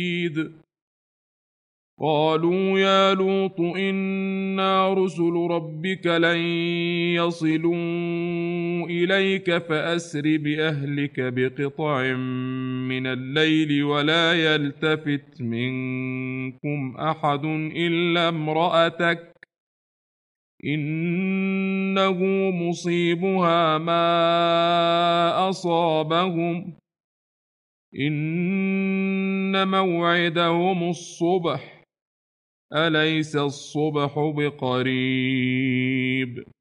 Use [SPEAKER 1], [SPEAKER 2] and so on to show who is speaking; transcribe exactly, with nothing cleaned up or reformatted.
[SPEAKER 1] قالوا يا لوط إنا رسل ربك لن يصلوا إليك فأسر بأهلك بقطع من الليل ولا يلتفت منكم أحد إلا امرأتك إنه مصيبها ما أصابهم إن موعدهم الصبح أليس الصبح بقريب